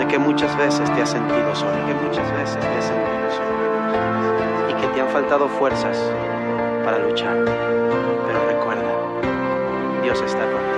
Sé que muchas veces te has sentido solo, y que te han faltado fuerzas para luchar, pero recuerda, Dios está contigo.